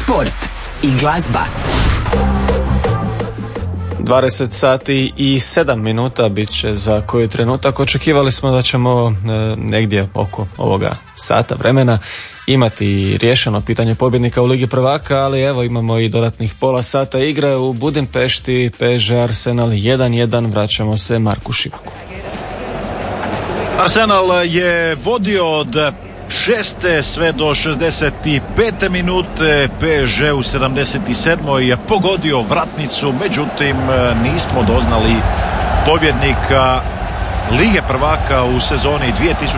Sport i glazba. 20 sati i 7 minuta bit će za koji trenutak. Očekivali smo da ćemo negdje oko ovoga sata vremena imati riješeno pitanje pobjednika u Ligi prvaka, ali evo imamo i dodatnih pola sata igre u Budimpešti. PSG Arsenal 1-1, vraćamo se Marku Šivaku. Arsenal je vodio od 6. sve do 65. minute, PSG u 77. je pogodio vratnicu, međutim nismo doznali pobjednika Lige prvaka u sezoni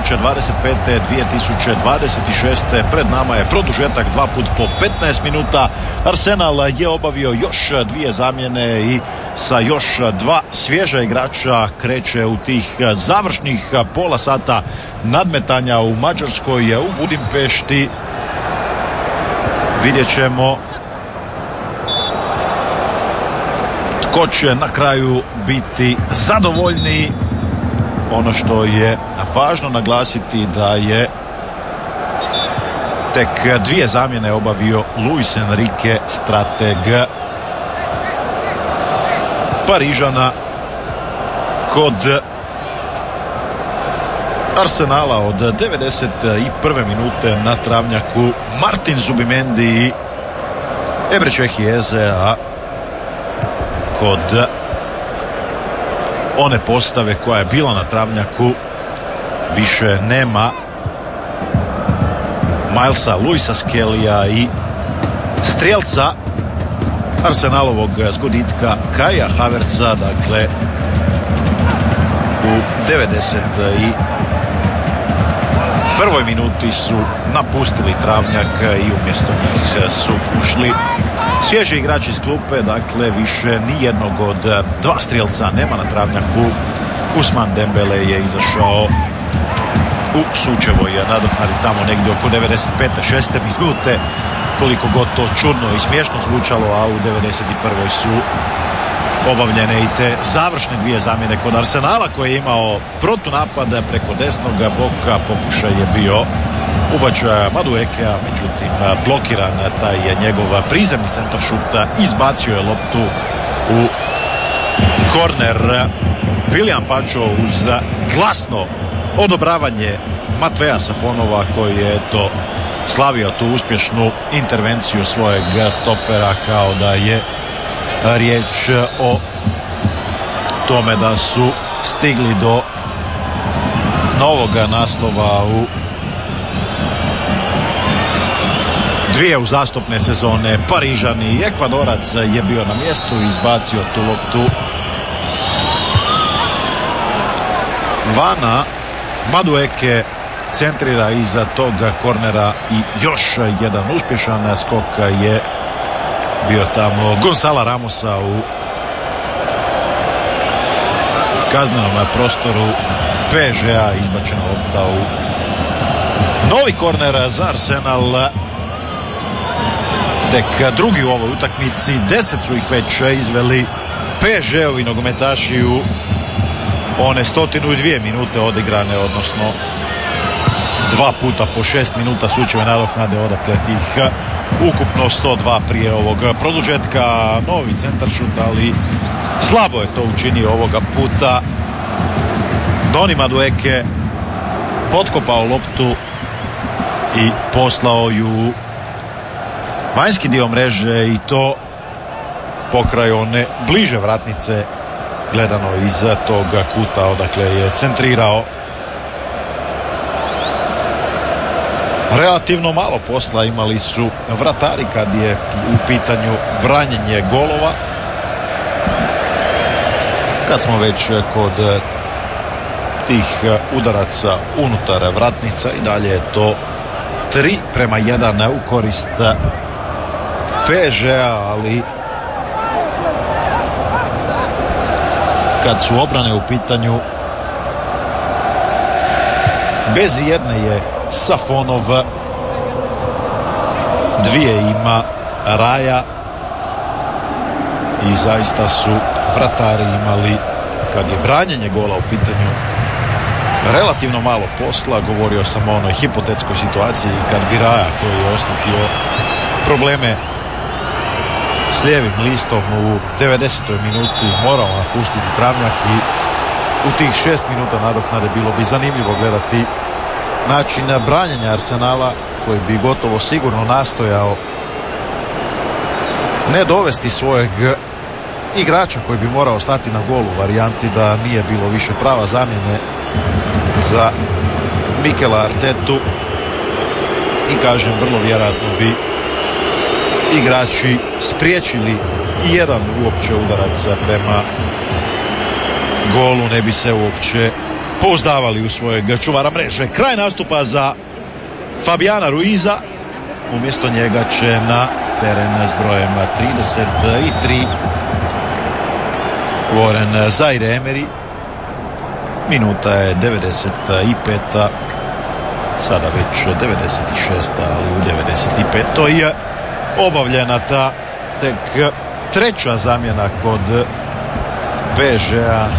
2025-2026. Pred nama je produžetak 2 put po 15 minuta. Arsenal je obavio još 2 zamjene i sa još 2 svježa igrača kreće u tih završnih pola sata nadmetanja u Mađarskoj, u Budimpešti. Vidjet ćemo tko će na kraju biti zadovoljniji. Ono što je važno naglasiti da je tek 2 zamjene obavio Luis Enrique, strateg Parižana. Kod Arsenala od 91. minute na travnjaku Martin Zubimendi i Ebreche Eze, a kod one postave koja je bila na travnjaku više nema Milesa Luisa Skellija i strijelca Arsenalovog zgoditka Kaja Havertza. Dakle, u 91. minuti su napustili travnjak i umjesto njih su ušli svježi igrači iz klupe. Dakle, više nijednog od 2 strijelca nema na travnjaku. Ousmane Dembele je izašao u Sučevoj nadoknadi tamo negdje oko 95. 6. minute. Koliko god to čudno i smiješno zvučalo, a u 91. su obavljene i te završne 2 zamjene kod Arsenala, koji je imao protunapad preko desnog boka. Pokušaj je bio ubačaja Maduekea, međutim blokiran taj je njegov prizemni centar šuta, izbacio je loptu u korner. William Pacho uz glasno odobravanje Matveja Safonova, koji je slavio tu uspješnu intervenciju svojeg stopera, kao da je riječ o tome da su stigli do novog naslova u 2 uzastopne sezone. Parižani i Ekvadorac je bio na mjestu i izbacio tu loptu vana. Madueke centrira iza toga kornera i još jedan uspješan skok je bio tamo Gonzala Ramosa u kaznenom prostoru PSG-a. Izbačena lopta u novi korner za Arsenal. Tek drugi u ovoj utakmici, 10 su ih već izveli PSG-ovi nogometaši u one 102 minute odigrane, odnosno 2 puta po 6 minuta Sučeve nadoknade, odakle tih ukupno 102 prije ovog produžetka. Novi centar šut, ali slabo je to učinio ovoga puta. Doni Madueke potkopao loptu i poslao ju vanjski dio mreže, i to pokraj one bliže vratnice, gledano iz tog kuta odakle je centrirao. Relativno malo posla imali su vratari kad je u pitanju branjenje golova. Kad smo već kod tih udaraca unutar vratnica, i dalje je to 3-1 u korist PSG-a, ali kad su obrane u pitanju, bez jedne je Safonov, 2 ima Raja, i zaista su vratari imali, kad je branjenje gola u pitanju, relativno malo posla. Govorio sam o onoj hipotetskoj situaciji kad bi Raja, koji je osjetio probleme s lijevim listom u 90. minuti morao napustiti Travnjak i u tih 6 minuta nadoknade bilo bi zanimljivo gledati način branjenja Arsenala koji bi gotovo sigurno nastojao ne dovesti svojeg igrača koji bi morao stati na gol u varijanti da nije bilo više prava zamjene za Mikela Artetu i kažem vrlo vjerojatno bi igrači spriječili i jedan uopće udarac prema golu, ne bi se uopće pouzdavali u svojeg čuvara mreže. Kraj nastupa za Fabiana Ruiza, umjesto njega će na teren s brojem 33 Warren Zaire-Emery. Minuta je 95. Sada već 96. ali u 95. je obavljena ta tek treća zamjena kod PSG-a.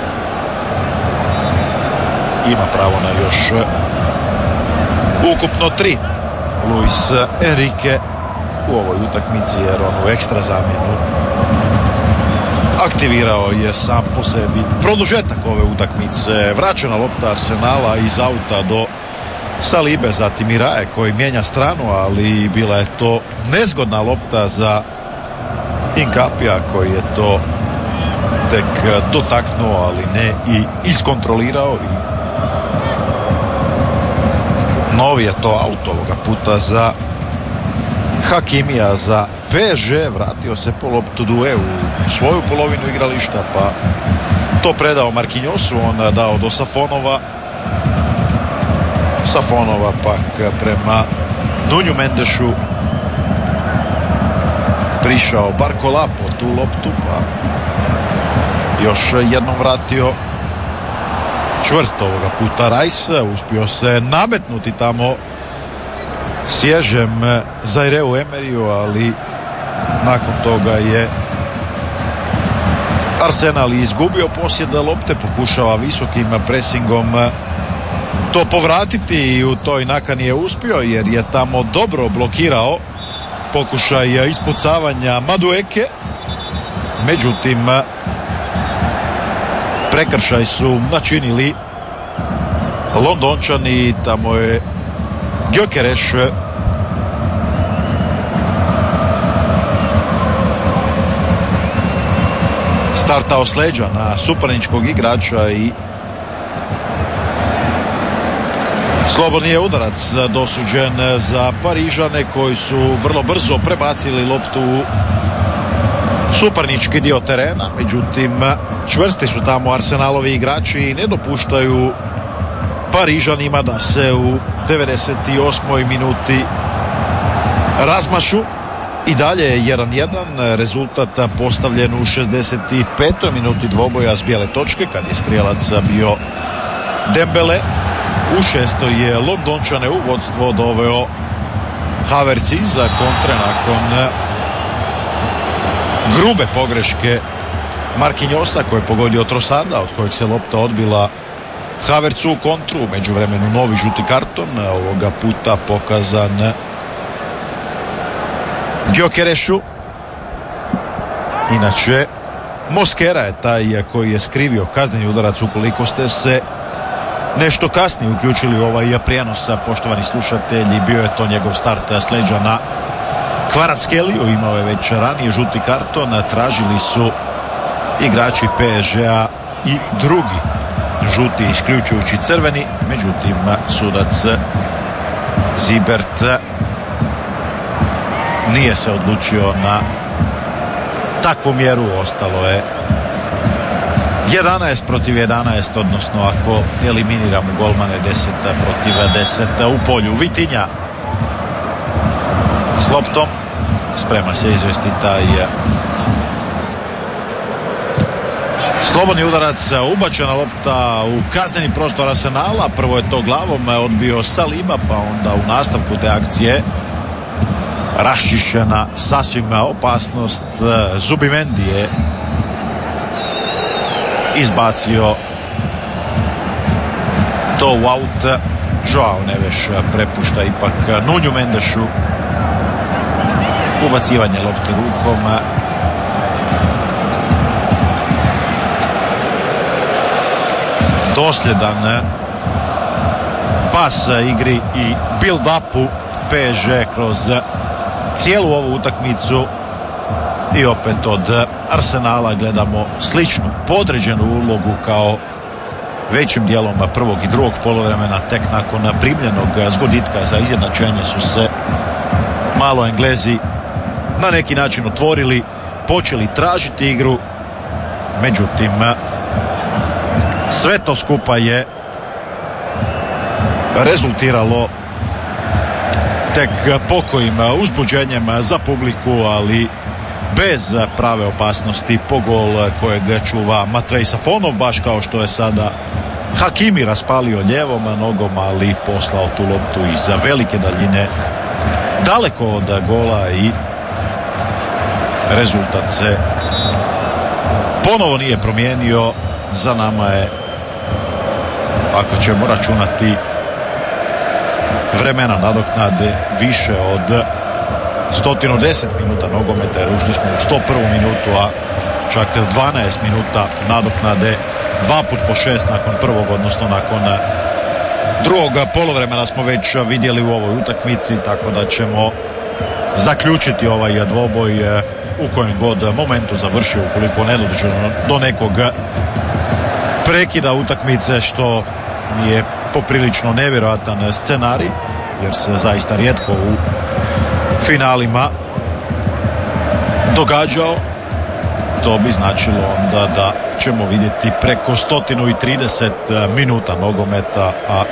Ima pravo na još ukupno 3 Luis Enrique u ovoj utakmici jer onu ekstra zamjenu aktivirao je sam po sebi. Produžetak ove utakmice, vraćena lopta Arsenala iz auta do Salibe, zatim Irae koji mijenja stranu, ali bila je to nezgodna lopta za Hinkapija koji je to tek dotaknuo, ali ne i iskontrolirao. Novi je to auto ovoga puta za Hakimija za PSG. Vratio se po loptu Due u svoju polovinu igrališta pa to predao Marquinhosu, on dao do Safonova. Safonova pak prema Nunju Mendešu, prišao Barcola po tu loptu pa još jednom vratio čvrsto ovoga puta Rice, uspio se nametnuti tamo svježem Zaireu Emeriju, ali nakon toga je Arsenal izgubio posjed lopte, pokušava visokim presingom to povratiti i u toj nakani je uspio jer je tamo dobro blokirao pokušaj ispucavanja Madueke. Međutim, prekršaj su načinili Londončani, tamo je Gyökeres startao s leđa na suparničkog igrača i slobodni je udarac dosuđen za Parižane koji su vrlo brzo prebacili loptu u suparnički dio terena. Međutim, čvrsti su tamo Arsenalovi igrači i ne dopuštaju Parižanima da se u 98. minuti razmašu. I dalje je 1-1, rezultat postavljen u 65. minuti dvoboja s bijele točke kad je strijelac bio Dembele. U 6. je Londončane u vodstvo doveo Havertz za kontre nakon grube pogreške Marquinhosa koji je pogodio Trossarda od kojeg se lopta odbila Havertzu u kontru. U međuvremenu novi žuti karton, ovoga puta pokazan Gyökeresu. Inače Mosquera je taj koji je skrivio kazneni udarac ukoliko ste se nešto kasnije uključili u ovaj prijenos, poštovani slušatelji. Bio je to njegov start s leđa na Kvaratskheliju, imao je već ranije žuti karton, tražili su igrači PSG-a i drugi žuti isključujući crveni, međutim sudac Zibert nije se odlučio na takvu mjeru. Ostalo je 11 protiv 11, odnosno ako eliminiramo golmane 10 protiv 10 u polju. Vitinja s loptom, sprema se izvesti taj slobodni udarac, ubačena lopta u kazneni prostor Arsenala. Prvo je to glavom odbio Saliba, pa onda u nastavku te akcije raščišćena sasvim opasnost. Zubimendi je izbacio to u aut. Joao Neves prepušta ipak Nunju Mendešu. ubacivanje lopte rukom. Dosljedan pas igri i build-upu PSG kroz cijelu ovu utakmicu i opet od Arsenala gledamo sličnu podređenu ulogu kao većim dijelom prvog i drugog poluvremena. Tek nakon primljenog zgoditka za izjednačenje su se malo Englezi na neki način otvorili, počeli tražiti igru, međutim sve to skupa je rezultiralo tek pokojim uzbuđenjem za publiku, ali bez prave opasnosti po gol kojeg čuva Matvej Safonov, baš kao što je sada Hakimi raspalio ljevom nogom, ali poslao tu loptu iz velike daljine daleko od gola i rezultat se ponovo nije promijenio. Za nama je, ako ćemo računati vremena nadoknade, više od 110 minuta nogometa, jer ušli smo u 101. minutu, a čak 12 minuta nadoknade, 2 put po 6 nakon prvog, odnosno nakon drugog poluvremena smo već vidjeli u ovoj utakmici, tako da ćemo zaključiti ovaj dvoboj u kojem god momentu završi, ukoliko ne dođe do nekog prekida utakmice, što je poprilično nevjerojatan scenarij, jer se zaista rijetko u finalima događao. To bi značilo onda da ćemo vidjeti preko 130 minuta nogometa, a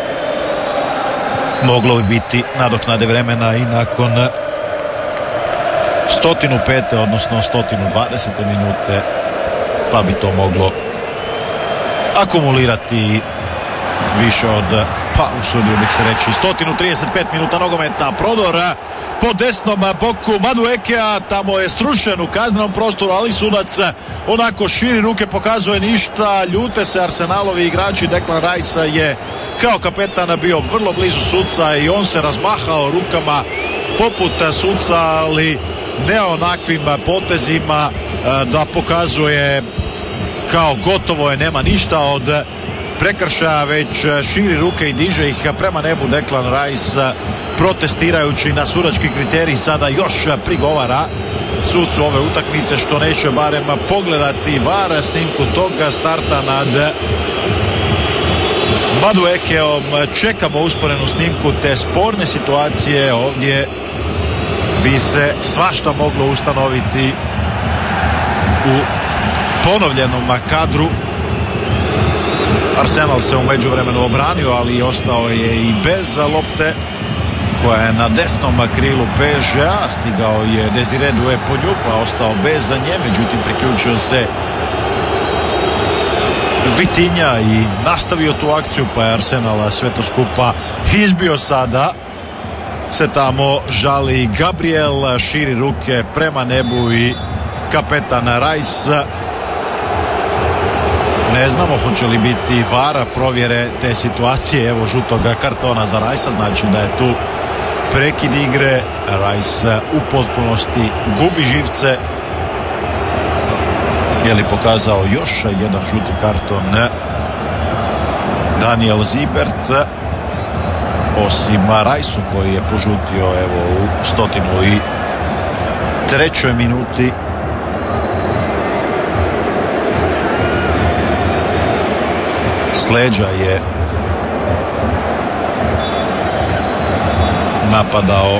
moglo bi biti nadoknade vremena i nakon 105. odnosno 120. minute, pa bi to moglo akumulirati više od, pa usudio bih se reći, 135 minuta nogometa. Prodor po desnom boku Maduekea, tamo je srušen u kaznenom prostoru, ali sudac onako širi ruke, pokazuje ništa. Ljute se Arsenalovi igrači. Declan Rice je kao kapetan bio vrlo blizu suca i on se razmahao rukama poput suca, ali ne onakvim potezima da pokazuje kao gotovo je, nema ništa od prekršaja, već širi ruke i diže ih prema nebu. Declan Rice, protestirajući na sudački kriterij, sada još prigovara sucu ove utakmice što neće barem pogledati VAR snimku toga starta nad Maduekeom. Čekamo usporenu snimku te sporne situacije. Ovdje bi se svašta moglo ustanoviti u ponovljenom kadru. Arsenal se u međuvremenu obranio, ali ostao je i bez lopte koja je na desnom krilu PSG-a. Stigao je Desire Doué po nju, pa ostao bez nje, međutim priključio se Vitinja i nastavio tu akciju, pa je Arsenal sve to skupa izbio. Sada se tamo žali Gabriel, širi ruke prema nebu i kapetan Rice. Ne znamo hoće li biti VAR provjere te situacije. Evo žutog kartona za Rajsa, znači da je tu prekid igre. Rice u potpunosti gubi živce. Je li pokazao još jedan žuti karton Daniel Zibert, osim Rajsu koji je požutio evo u 103. minuti. S leđa je napadao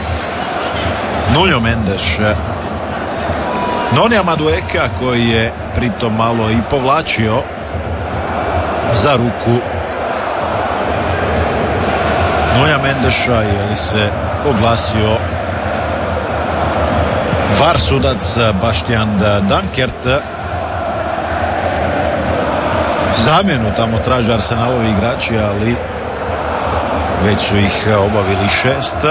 Nuno Mendes Nonija Maduekea, koji je pritom malo i povlačio za ruku Nuno Mendeša. Je li se oglasio VAR sudac Bastian Dankert. Zamjenu tamo traže Arsenalovi igrači, ali već su ih obavili 6.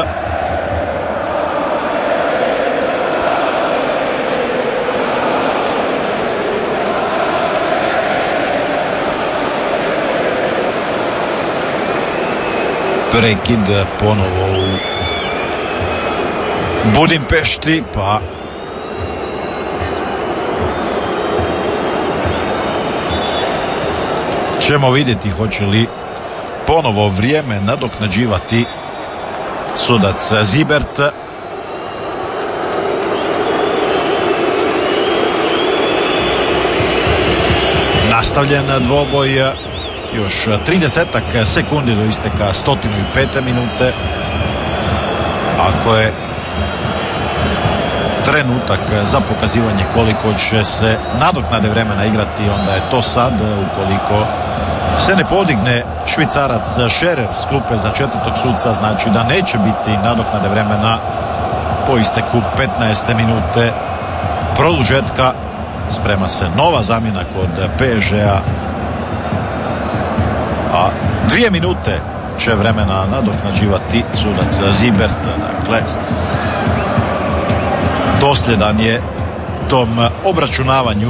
Prekid ponovo u Budimpešti, pa ćemo vidjeti hoće li ponovo vrijeme nadoknađivati sudac Zibert. Nastavljen dvoboj, još 30 sekundi do isteka 105. minute. Ako je trenutak za pokazivanje koliko će se nadoknade vremena igrati, onda je to sad. Ukoliko se ne podigne Švicarac Scherer s klupe za četvrtog suca, znači da neće biti nadoknade vremena po isteku 15. minute produžetka. Sprema se nova zamjena kod PSG-a, a 2 minute će vremena nadoknađivati sudac Zibert. Dakle, dosljedan je tom obračunavanju.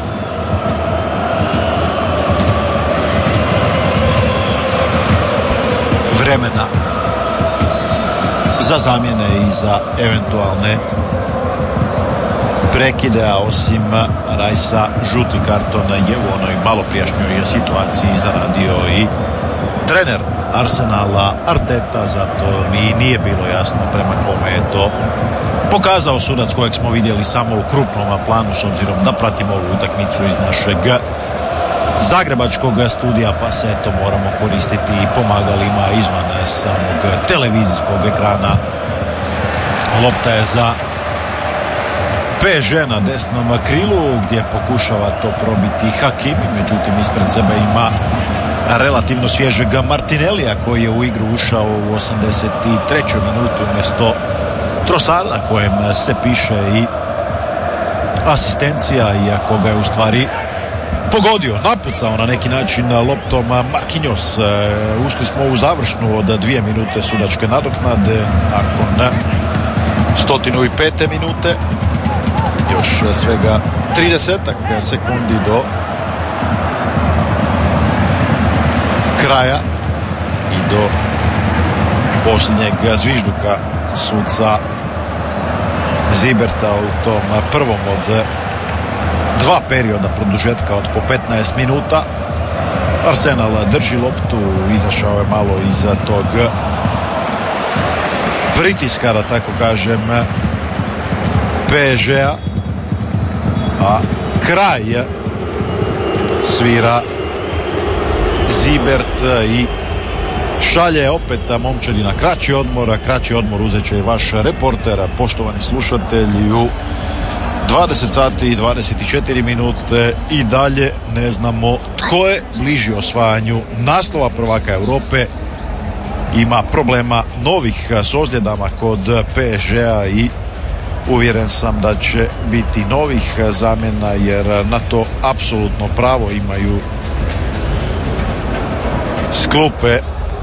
Vremena za zamjene i za eventualne prekide, a osim Rajsa žuti karton je u onoj maloprijašnjoj situaciji zaradio i trener Arsenala Arteta, zato mi nije bilo jasno prema kome je to pokazao sudac kojeg smo vidjeli samo u krupnom planu, s obzirom da pratimo ovu utakmicu iz našeg zagrebačkog studija, pa se eto moramo koristiti i pomagalima izvan samog televizijskog ekrana. Lopta je za PSG na desnom krilu gdje pokušava to probiti Hakimi, međutim ispred sebe ima relativno svježeg Martinellija koji je u igru ušao u 83. minutu umjesto Trossarda, kojem se piše i asistencija, iako ga je u stvari pogodio, napucao na neki način loptom Marquinhos. Ušli smo u završnu od 2 minute sudačke nadoknade nakon 105. minute. Još svega 30 sekundi do kraja i do posljednjeg zvižduka suca Ziberta u tom prvom od 2 perioda produžetka od po 15 minuta. Arsenal drži loptu, izašao je malo iza tog pritiska, da tako kažem, PSG-a, a kraj svira Zibert i šalje opet momčadi na kraći odmor, a kraći odmor uzet će i vaš reporter, poštovani slušatelji, u 20 sati i 24 minute. I dalje ne znamo tko je bliži osvajanju naslova prvaka Europe. Ima problema novih s ozljedama kod PSG-a i uvjeren sam da će biti novih zamjena, jer na to apsolutno pravo imaju s klupe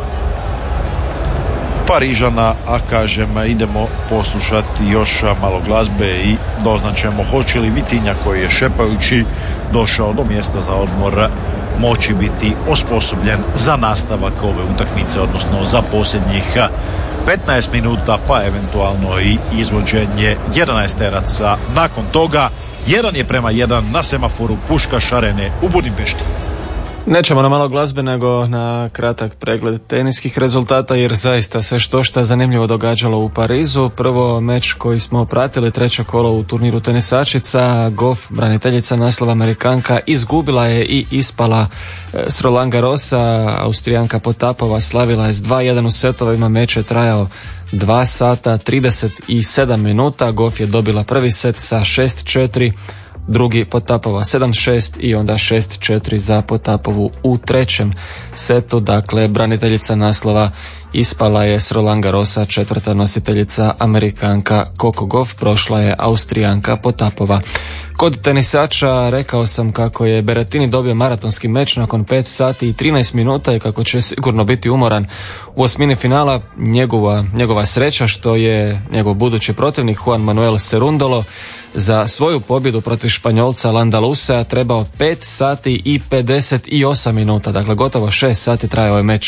Parižana, a kažem, idemo poslušati još malo glazbe i doznaćemo hoće li Vitinja, koji je šepajući došao do mjesta za odmor, moći biti osposobljen za nastavak ove utakmice, odnosno za posljednjih 15 minuta, pa eventualno i izvođenje 11-teraca nakon toga. 1:1 na semaforu Puškaš Arene u Budimpešti. Nećemo na malo glazbe, nego na kratak pregled teniskih rezultata, jer zaista se štošta zanimljivo događalo u Parizu. Prvo meč koji smo pratili, 3. kolo u turniru tenisačica. Goff, braniteljica naslova Amerikanka, izgubila je i ispala s Roland Garrosa. Austrijanka Potapova slavila je s 2:1 u setovima. Meč je trajao 2 sata 37 minuta. Goff je dobila prvi set sa 6-4, drugi Potapova 7-6 i onda 6-4 za Potapovu u trećem setu. Dakle, braniteljica naslova ispala je s Roland Garrosa, četvrta nositeljica Amerikanka Coco Gauff, prošla je Austrijanka Potapova. Kod tenisača rekao sam kako je Berrettini dobio maratonski meč nakon 5 sati i 13 minuta i kako će sigurno biti umoran u osmini finala. Njegova sreća što je njegov budući protivnik Juan Manuel Cerundolo za svoju pobjedu protiv Španjolca Landaluse trebao 5 sati i 58 minuta. Dakle, gotovo 6 sati trajao je meč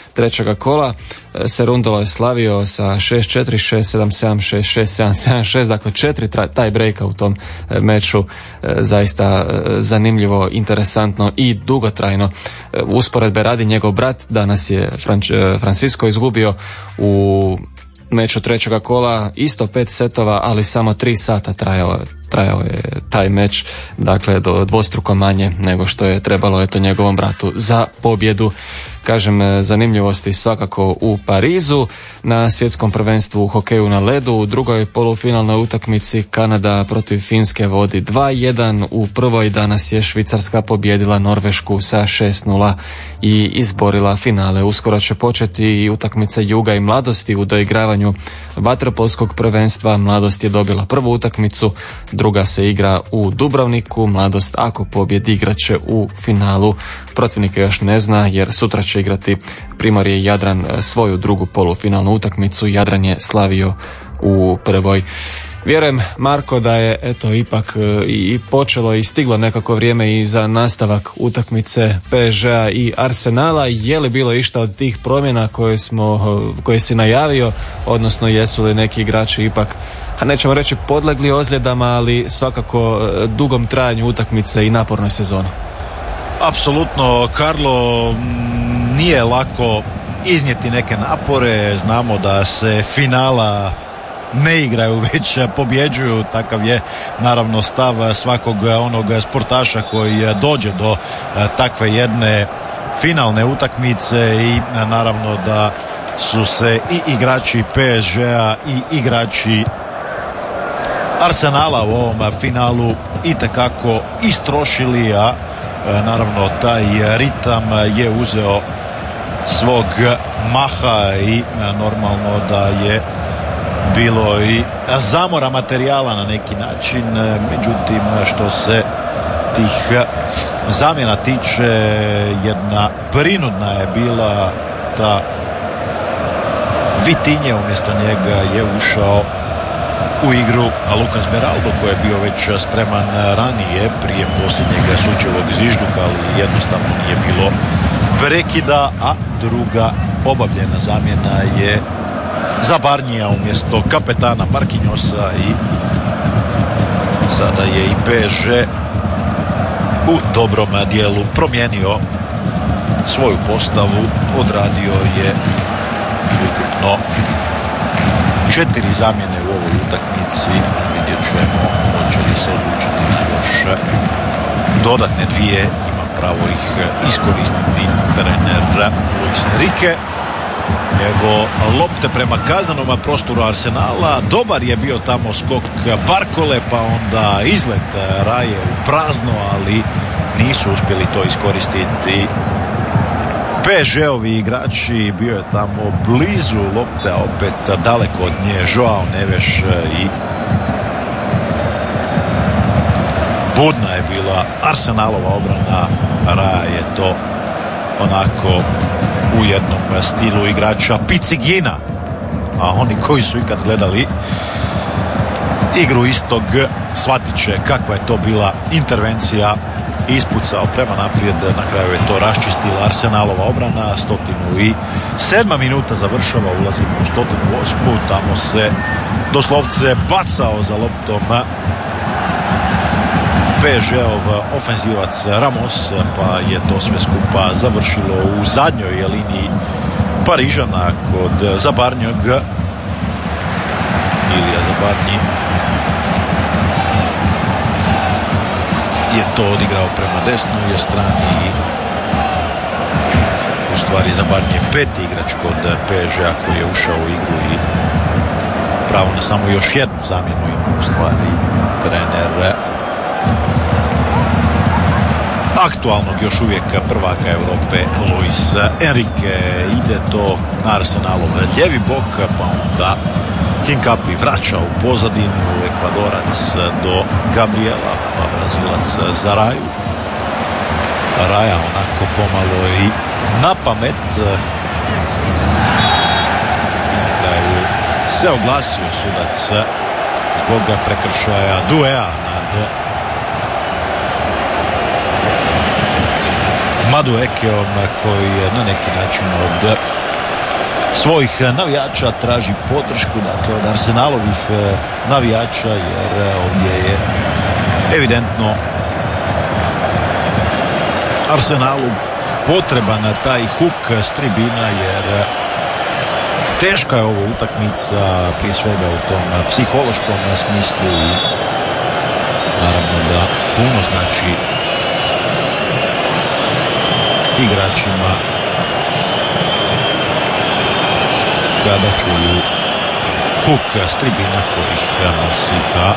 trećega kola. Serundolo je slavio sa 6-4, 6-7-7, 6-6, 7-7-6, dakle 4 taj breaka u tom meču, zaista zanimljivo, interesantno i dugotrajno. Usporedbe radi, njegov brat danas je Francisco izgubio u meču trećega kola isto 5 setova, ali samo 3 sata trajao je taj meč, dakle dvostruko manje nego što je trebalo njegovom bratu za pobjedu. Kažem, zanimljivosti svakako u Parizu, na svjetskom prvenstvu u hokeju na ledu, u drugoj polufinalnoj utakmici Kanada protiv Finske vodi 2-1, u prvoj danas je Švicarska pobijedila Norvešku sa 6-0 i izborila finale. Uskoro će početi i utakmica Juga i Mladosti u doigravanju vaterpolskog prvenstva. Mladost je dobila prvu utakmicu, druga se igra u Dubrovniku. Mladost ako pobjedi igraće u finalu. Protivnika još ne zna jer sutra će igrati Primorje i Jadran svoju drugu polufinalnu utakmicu. Jadran je slavio u prvoj. Vjerujem, Marko, da je ipak i počelo i stiglo nekako vrijeme i za nastavak utakmice PSG-a i Arsenala. Je li bilo išta od tih promjena koje si najavio, odnosno jesu li neki igrači ipak, a nećemo reći podlegli ozljedama, ali svakako dugom trajanju utakmice i napornoj sezoni? Apsolutno, Karlo, nije lako iznijeti neke napore. Znamo da se finala ne igraju, već pobjeđuju. Takav je naravno stav svakog onog sportaša koji dođe do takve jedne finalne utakmice i naravno da su se i igrači PSG-a i igrači Arsenala u ovom finalu itekako istrošili, a naravno taj ritam je uzeo svog maha i normalno da je bilo i zamora materijala na neki način. Međutim, što se tih zamjena tiče, jedna prinudna je bila ta Vitinje, umjesto njega je ušao u igru Lucas Beraldo koji je bio već spreman ranije prije posljednjeg sučevog zvižduka, ali jednostavno nije bilo prekida, a druga obavljena zamjena je za Barnija umjesto kapetana Marquinhosa i sada je i PSG u dobrom dijelu promijenio svoju postavu, odradio je ukupno 4 zamjene u ovoj utakmici. Vidjet ćemo hoće li se odlučiti na još dodatne 2, ima pravo ih iskoristiti trener Luis Enrique. Evo lopte prema kaznenom prostoru Arsenala, dobar je bio tamo skok Barkole, pa onda izlet Raje u prazno, ali nisu uspjeli to iskoristiti PSG-ovi igrači. Bio je tamo blizu lopte, a opet daleko od nje Joao Neves i budna je bila Arsenalova obrana. Raja je to onako u jednom stilu igrača Picigina, a oni koji su ikad gledali igru istog shvatit će kakva je to bila intervencija. Ispucao prema naprijed, na kraju je to raščistila Arsenalova obrana. 107. minuta završava, ulazimo u 108. Tamo se doslovce bacao za loptom PSG-ov ofenzivac Ramos, pa je to sve skupa završilo u zadnjoj liniji Parižana kod Zabarnjeg. Ilija Zabarnji je to odigrao prema desnoj strani. U stvari Zabarnji je 5. igrač kod PSG-a koji je ušao u igru i pravo na samo još jednu zamjenu ima u stvari trener aktualnog još uvijek prvaka Europe Luis Enrique. Ide to na Arsenalov ljevi bok, pa onda Hincapi vraća u pozadinu, Ekvadorac do Gabriela, pa Brazilac za Raju. Raja onako pomalo i na pamet. Na kraju se oglasio sudac zbog prekršaja Duea nad Maduekeom, koji je na neki način od svojih navijača traži podršku, dakle od Arsenalovih navijača, jer ovdje je evidentno Arsenalu potreban taj huk s tribina, jer teška je ovo utakmica, prije svega u tom psihološkom smislu, i naravno da puno znači igračima kada čuju huk s tribina kojih nosi ka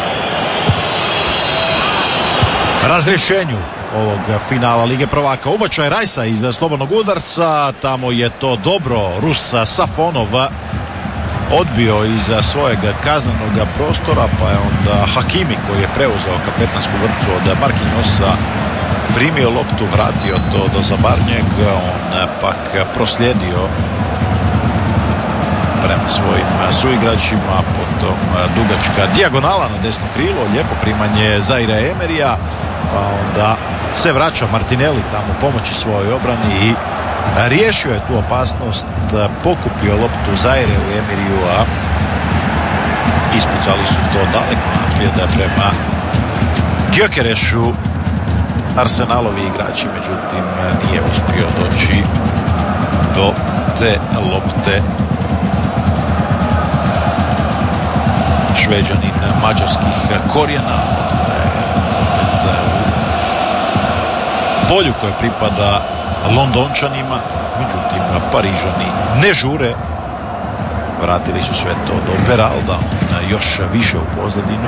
razrješenju ovog finala Lige prvaka. Ubačaj Rajsa iz slobodnog udarca, tamo je to dobro Rus Safonov odbio iz svojeg kaznenog prostora, pa je onda Hakimi, koji je preuzeo kapetansku vrpcu od Marquinhosa, primio loptu, vratio to do Zabarnjeg, on pak proslijedio prema svojim suigračima, potom dugačka dijagonala na desno krilo, lijepo primanje Zaira Emerija, pa onda se vraća Martinelli tamo pomoći svojoj obrani i riješio je tu opasnost, pokupio loptu Zaire u Emeriju, a ispucali su to daleko naprijed prema Gyökeresu Arsenalovi igrači, međutim nije uspio doći do te lopte Šveđanin mađarskih korijena. Polju koje pripada Londončanima, međutim Parižani ne žure, vratili su sve to do Beralda, još više u pozadinu,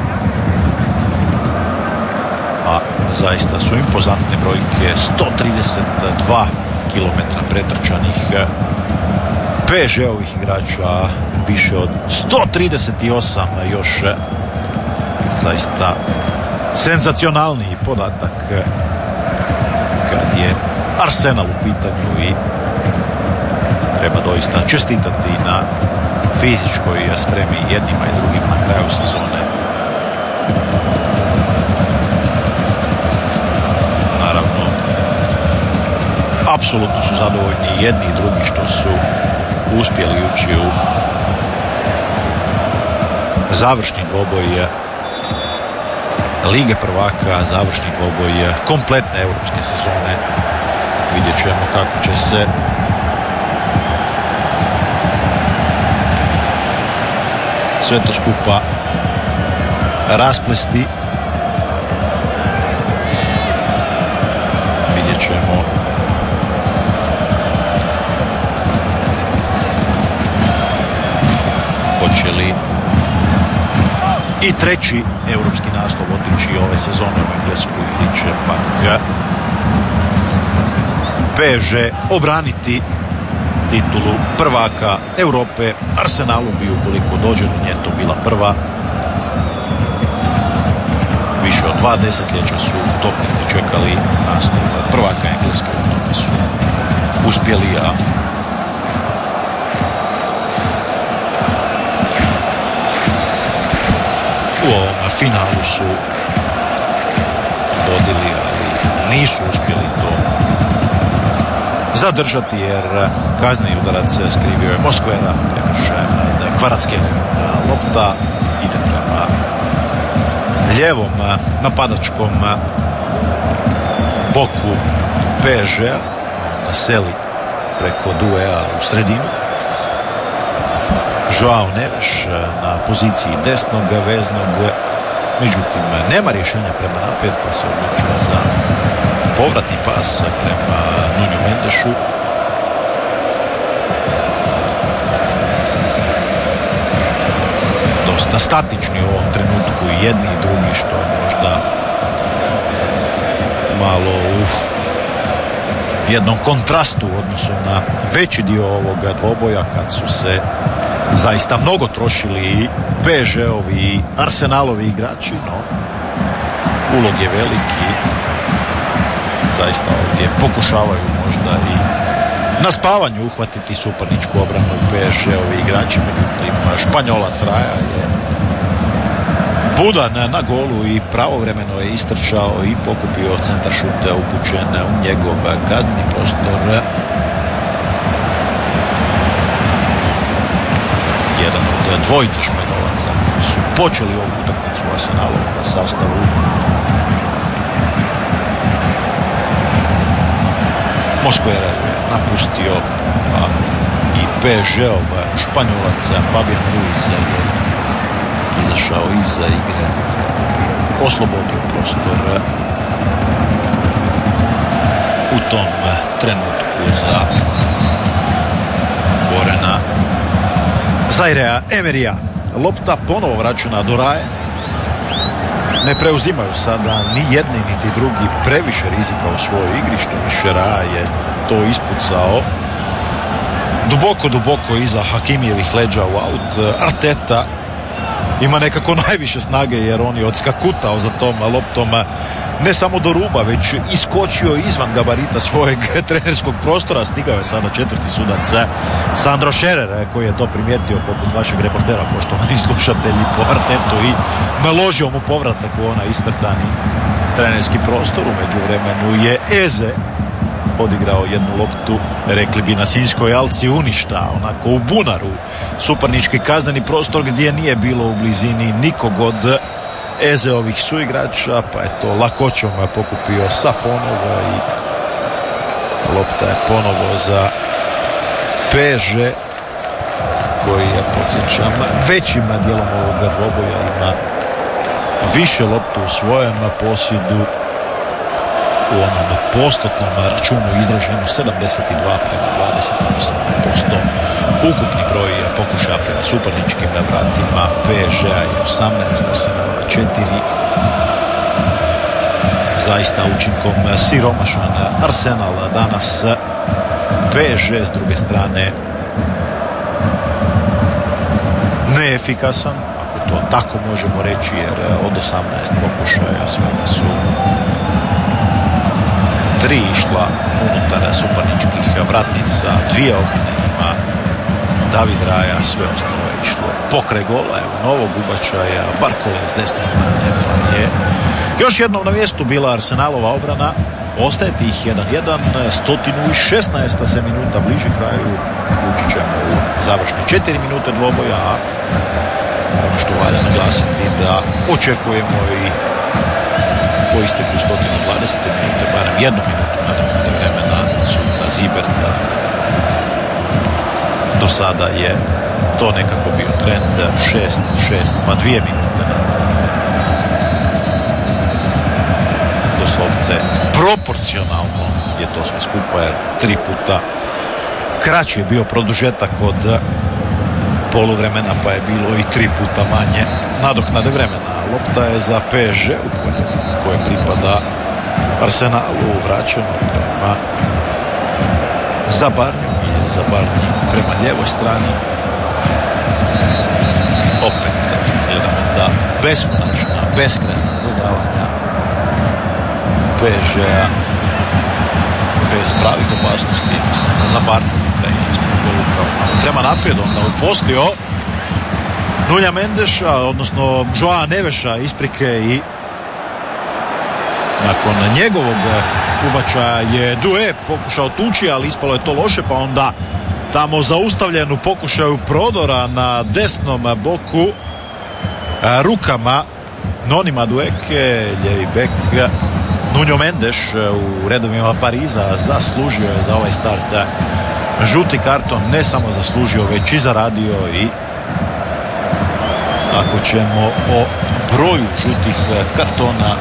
a zaista su impozantne brojke, 132 km pretrčanih PSG-ovih igrača, više od 138 još, zaista senzacionalni podatak kad je Arsenal u pitanju, i treba doista čestitati na fizičkoj spremi jednima i drugima na kraju sezone. Naravno, apsolutno su zadovoljni jedni i drugi što su uspjeli ući u završni dvoboj Lige prvaka, završni dvoboj kompletne europske sezone. Vidjet ćemo kako će se sve to skupa rasplesti. Vidjet ćemo hoće li i treći europski naslov otići ove sezone u Englesku, ili će pak PSG obraniti titulu prvaka Europe. Arsenalu bi, ukoliko dođe do nje, to bila prva. Više od 2 desetljeća su topnici čekali naslov prvaka Engleske, u tome su uspjeli, a u ovom finalu su vodili, ali nisu uspjeli to zadržati, jer kazni udarac skrivio je Moskvera, prekršajem nad Kvaratskhelia. Lopta ide prema lijevom napadačkom boku PSG-a, naseli preko Duea u sredinu. Joao Neves na poziciji desnog veznog, međutim nema rješenja prema naprijed, pa se odlučio za povratni pas prema Nuno Mendešu. Dosta statični u ovom trenutku i jedni i drugi, što možda malo u jednom kontrastu u odnosu na veći dio ovoga dvoboja, kad su se zaista mnogo trošili i PSG-ovi i Arsenalovi igrači, no ulog je veliki. Zaista ovdje pokušavaju možda i na spavanju uhvatiti suparničku obranu PSG-ovi igrači, međutim Španjolac Raja je budan na golu i pravovremeno je istrčao i pokupio centar šuta upućen u njegov kazneni prostor. dvojica Španjolaca su počeli ovu utakmicu u Arsenalu na sastavu. Mosquera je napustio, a i PSG-ov Španjolaca Fabian Ruiz je izašao iza igre, oslobodio prostor u tom trenutku za Borena Zairea Emerija. Lopta ponovo vraćena do Raje. Ne preuzimaju sada ni jedni niti drugi previše rizika u svojoj igri, što više Raja je to ispucao duboko iza Hakimijevih leđa u aut. Arteta ima nekako najviše snage jer on je odskakutao za tom loptom ne samo do ruba, već iskočio izvan gabarita svojeg trenerskog prostora. Stigao je sada četvrti sudac Sandro Scherer, koji je to primijetio poput vašeg reportera, poštovani slušatelji, po Artetu i naložio mu povratak u onaj iscrtani trenerski prostor. U međuvremenu je Eze odigrao jednu loptu, rekli bi na Sinjskoj alci, uništa onako u bunaru suparnički kazneni prostor gdje nije bilo u blizini nikog od Ezeovih suigrača, pa je to lakoćom pokupio Safonova i lopta je ponovo za PSG, koji je, podsjećam, većim dijelom ovog dvoboja ima više loptu u svojem posjedu, u onom postotnom računu izraženu 72 prema 28%. Ukupni broj pokušaja prema suparničkim vratima PSG-a je 18, Arsenala 4. Zaista učinkom siromašan Arsenal danas. PSG s druge strane neefikasan, ako to tako možemo reći, jer od 18 pokušaja svega su 3 išla unutar suparničkih vratnica, 2 obrane ima David Raja, sve ostalo je išlo pokraj gola. Evo novog ubačaja, Barkole s desne strane, pa je još jednom na mjestu bila Arsenalova obrana. Ostaje tih 1-1, 116. se minuta bliži kraju, ući ćemo u završne 4 minute dvoboja, a ono što valja naglasiti da očekujemo i po isteku 120 minute, barem 1 minutu nadoknade vremena suca Ziberta. Do sada je to nekako bio trend 6, pa 2 minute. Doslovce proporcionalno je to sve skupa, jer 3 puta kraći je bio produžetak od poluvremena, pa je bilo i 3 puta manje nadoknade vremena. Lopta je za PSG koje pripada Arsenalu, vraćeno prema Zabarnju i Zabarnji prema lijevoj strani. Opet elementa beskonačna, beskrajna dodavanja PSG-a bez pravih opasnosti. Zabarnju prema naprijed, onda opostio Nunja Mendeša, odnosno Joa Neveša isprike, i nakon njegovog ubačaja je Due pokušao tući, ali ispalo je to loše, pa onda tamo zaustavljen u pokušaju prodora na desnom boku rukama Noni Madueke, ljevi bek. Nuno Mendes u redovima Pariza zaslužio je za ovaj start žuti karton, ne samo zaslužio, već i zaradio. I ako ćemo o broju žutih kartona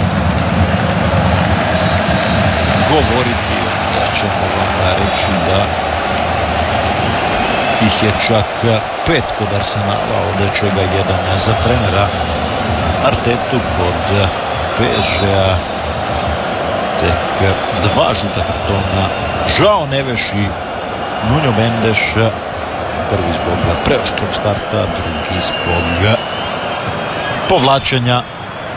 govoriti, da ćemo vam reći da ih je čak 5 kod Arsenala, od čega 1 za trenera Artetu. Kod PSG-a tek 2 žuta kartona, Joao Neves i Nuno Mendes, prvi zbog preoštrog starta, drugi zbog povlačenja.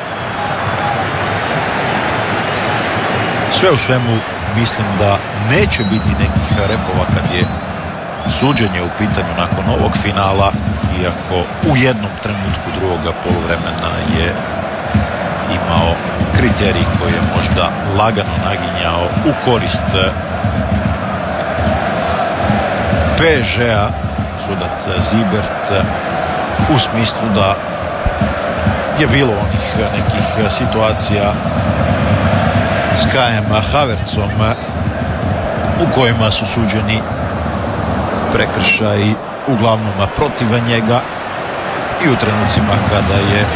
Sve u svemu mislim da neće biti nekih repova kad je suđenje u pitanju nakon ovog finala, iako u jednom trenutku drugoga poluvremena je imao kriterij koji je možda lagano naginjao u korist PSG-a, sudac Zibert. u smislu da je bilo onih nekih situacija s Kajem Havertzom u kojima su suđeni prekršaji uglavnom protiv njega i u trenucima kada je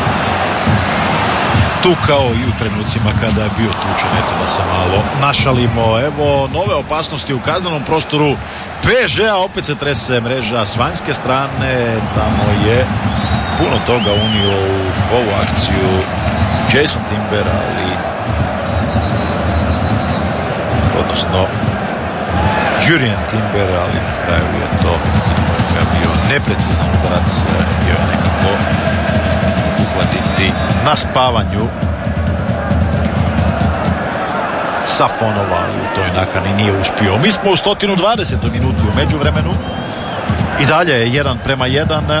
tukao i u trenucima kada je bio tučen. Eto da se malo našalimo. Evo nove opasnosti u kaznenom prostoru PSG-a, opet se trese mreža s vanjske strane, tamo je puno toga unio u ovu akciju Jason Timber, odnosno Jurien Timber, ali na kraju je to bio neprecizan udarac, htio je nekako uhvatiti na spavanju Safonova, ali u toj nakani nije uspio. Mi smo u 120. minuti u međuvremenu i dalje je 1:1.